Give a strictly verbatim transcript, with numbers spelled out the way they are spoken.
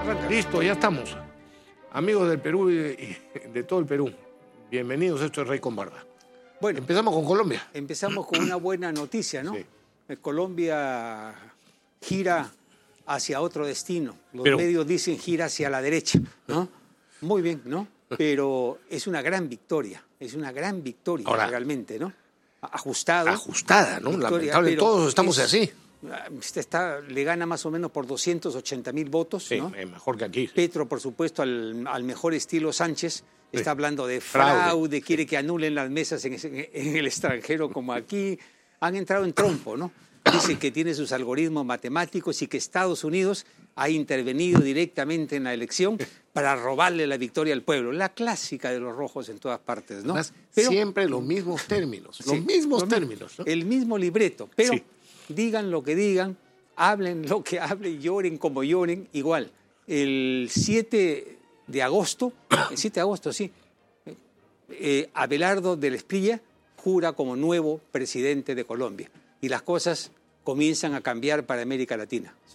arranca. Listo, ya estamos. Amigos del Perú y de, y de todo el Perú, bienvenidos. Esto es Rey con Barba. Bueno, empezamos con Colombia. Empezamos con una buena noticia, ¿no? Sí. Colombia gira hacia otro destino. Los Pero, medios dicen gira hacia la derecha, ¿no? Muy bien, ¿no? Pero es una gran victoria, es una gran victoria ahora, realmente, ¿no? Ajustado. Ajustada, ¿no? Victoria, Lamentable, todos estamos es, así. Este está, le gana más o menos por doscientos ochenta mil votos, Sí, ¿no? mejor que aquí. Petro, por supuesto, al, al mejor estilo Sánchez, sí. está hablando de fraude, fraude. quiere que anulen las mesas en, en el extranjero como aquí. Han entrado en trompo, ¿no? Dice que tiene sus algoritmos matemáticos y que Estados Unidos ha intervenido directamente en la elección para robarle la victoria al pueblo. La clásica de los rojos en todas partes, ¿no? Además, pero, siempre los mismos términos, sí, los mismos lo, términos, ¿no? El mismo libreto, pero sí. digan lo que digan, hablen lo que hablen, lloren como lloren, igual. El siete de agosto, el siete de agosto, sí, eh, Abelardo del Esprilla jura como nuevo presidente de Colombia y las cosas comienzan a cambiar para América Latina.